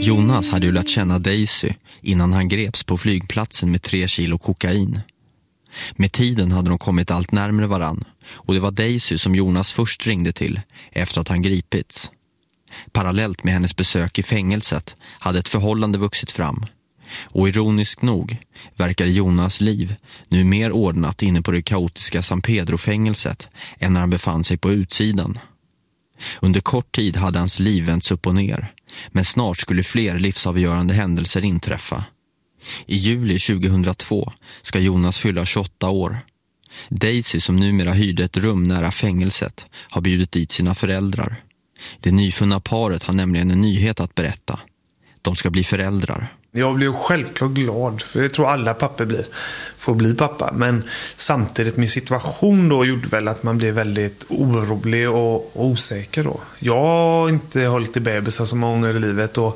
Jonas hade ju lärt känna Daisy innan han greps på flygplatsen med 3 kilo kokain. Med tiden hade de kommit allt närmare varann och det var Daisy som Jonas först ringde till efter att han gripits. Parallellt med hennes besök i fängelset hade ett förhållande vuxit fram. Och ironiskt nog verkar Jonas liv nu mer ordnat inne på det kaotiska San Pedro-fängelset än när han befann sig på utsidan. Under kort tid hade hans liv vänts upp och ner, men snart skulle fler livsavgörande händelser inträffa. I juli 2002 ska Jonas fylla 28 år. Daisy, som numera hyrde ett rum nära fängelset, har bjudit dit sina föräldrar. Det nyfunna paret har nämligen en nyhet att berätta. De ska bli föräldrar. Jag blev självklart glad, för det tror alla pappor får bli pappa. Men samtidigt min situation då gjorde väl att man blev väldigt orolig och osäker då. Jag har inte hållit i bebisar så många gånger i livet och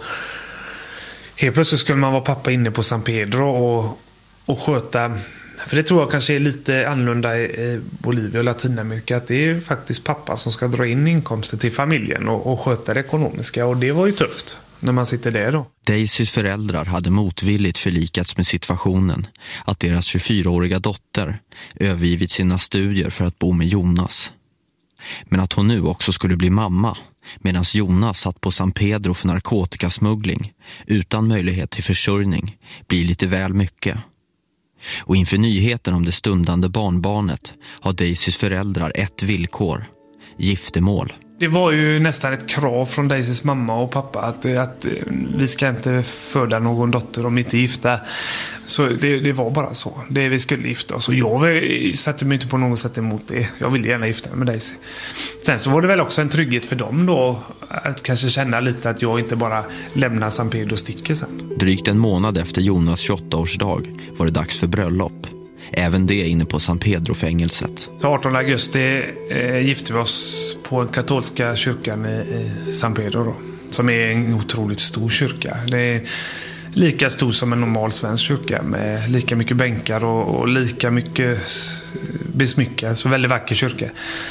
helt plötsligt skulle man vara pappa inne på San Pedro och sköta. För det tror jag kanske är lite annorlunda i Bolivia och Latinamerika, att det är faktiskt pappa som ska dra in inkomster till familjen och sköta det ekonomiska, och det var ju tufft när man sitter där då. Daisys föräldrar hade motvilligt förlikats med situationen att deras 24-åriga dotter övergivit sina studier för att bo med Jonas. Men att hon nu också skulle bli mamma medan Jonas satt på San Pedro för narkotikasmuggling utan möjlighet till försörjning blir lite väl mycket. Och inför nyheten om det stundande barnbarnet har Daisys föräldrar ett villkor: giftermål. Det var ju nästan ett krav från Daisys mamma och pappa att vi ska inte föda någon dotter om inte gifta. Så det var bara så. Vi skulle gifta oss. Och jag satte mig inte på något sätt emot det. Jag ville gärna gifta mig med Daisy. Sen så var det väl också en trygghet för dem då, att kanske känna lite att jag inte bara lämnar San Pedro och sticker sen. Drygt en månad efter Jonas 28-årsdag var det dags för bröllop. Även det inne på San Pedro-fängelset. Så 18 augusti gifte vi oss på den katolska kyrkan i San Pedro då, som är en otroligt stor kyrka. Det är lika stor som en normal svensk kyrka med lika mycket bänkar och lika mycket besmyckad. Så väldigt vacker kyrka.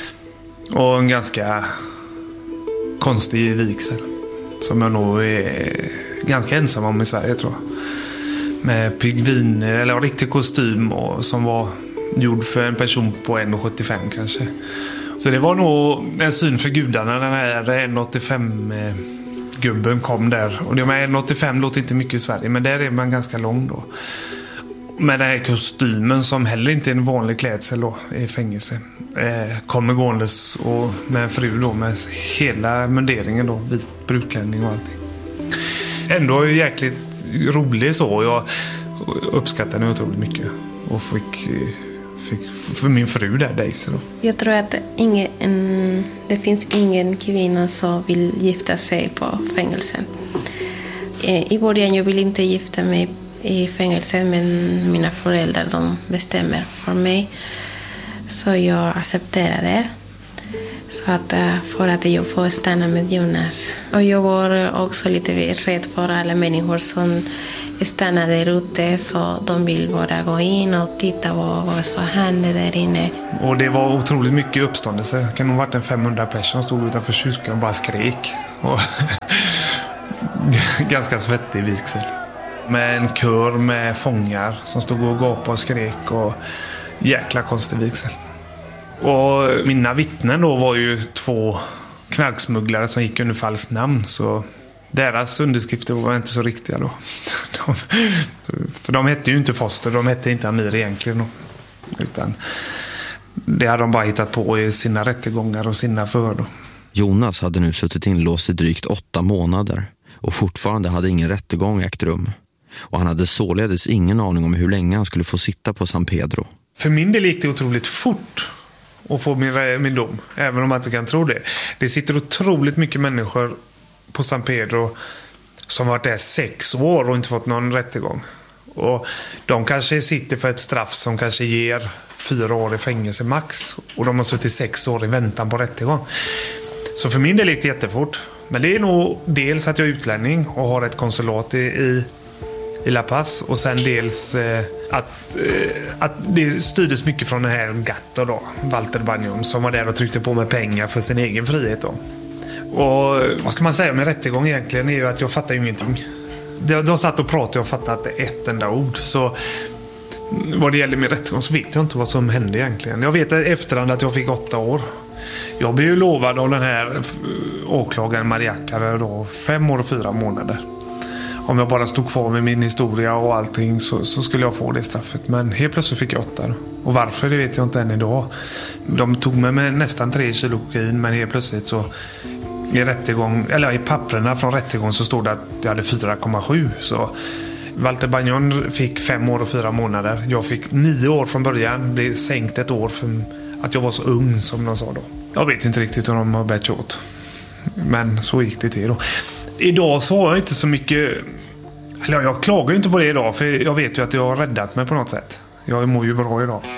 Och en ganska konstig vigsel som jag nog är ganska ensam om i Sverige, tror jag. Med pingviner eller riktig kostym som var gjord för en person på 1,75 kanske. Så det var nog en syn för gudarna, den här 1,85 gubben kom där. Och det med 1,85 låter inte mycket i Sverige, men där är man ganska lång då. Med den här kostymen som heller inte är en vanlig klädsel då i fängelse. Kommer gåendes och med en fru då med hela munderingen då, vit brudklänning och allting. Ändå jäkligt rolig så. Jag uppskattar det otroligt mycket och fick för min fru där, Daisy då. Jag tror att det finns ingen kvinna som vill gifta sig på fängelsen. I början jag vill inte gifta mig i fängelsen, men mina föräldrar de bestämmer för mig. Så jag accepterade. Så att för att jag får stanna med Jonas. Och jag var också lite rädd för alla människor som stannar där ute. Så de vill bara gå in och titta vad som händer där inne. Och det var otroligt mycket uppståndelse. Det kan nog ha varit en 500 personer som stod utanför kyrkan och bara skrek. Och ganska svettig vigsel. Med en kör med fångar som stod och gapade och skrek. Och jäkla konstig vigsel. Och mina vittnen då var ju 2 knarksmugglare som gick under falskt namn, så deras underskrifter var inte så riktiga då. För de hette ju inte Foster, de hette inte Amir egentligen då, utan det hade de bara hittat på i sina rättegångar och sina förhör då. Jonas hade nu suttit inlåst i drygt 8 månader och fortfarande hade ingen rättegång ägt rum. Och han hade således ingen aning om hur länge han skulle få sitta på San Pedro. För min del gick det otroligt fort och få min dom, även om man inte kan tro det. Det sitter otroligt mycket människor på San Pedro som har varit där 6 år och inte fått någon rättegång. Och de kanske sitter för ett straff som kanske ger 4 år i fängelse max. Och de har suttit 6 år i väntan på rättegång. Så för min del gick det jättefort. Men det är nog dels att jag är utlänning och har ett konsulat i La Paz, och sen dels att det styrdes mycket från den här Gatto då, Walter Banjon, som var där och tryckte på med pengar för sin egen frihet då. Och vad ska man säga med rättegång egentligen är ju att jag fattar ju ingenting. De satt och pratade och fattade att ett enda ord. Så vad det gäller med rättegång så vet jag inte vad som hände egentligen. Jag vet efterhand att jag fick 8 år. Jag blev ju lovad av den här åklagaren Mariakare då 5 år och 4 månader. Om jag bara stod kvar med min historia och allting så skulle jag få det straffet. Men helt plötsligt fick jag 8. Och varför, det vet jag inte än idag. De tog mig med nästan 3 kilo kokain, men helt plötsligt så i papperna från rättegång så stod det att jag hade 4,7. Så Walter Bagnon fick 5 år och 4 månader. Jag fick 9 år från början. Blev sänkt 1 år för att jag var så ung, som de sa då. Jag vet inte riktigt hur de har bett åt. Men så gick det till då. Idag så har jag inte så mycket... Eller jag klagar ju inte på det idag, för jag vet ju att jag har räddat mig på något sätt. Jag mår ju bra idag.